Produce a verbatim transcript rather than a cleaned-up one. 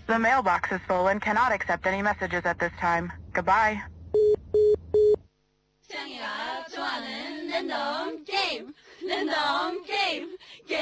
The mailbox is full and cannot accept any messages at this time. Goodbye. 창이가 좋아하는 랜덤 게임, 랜덤 게임.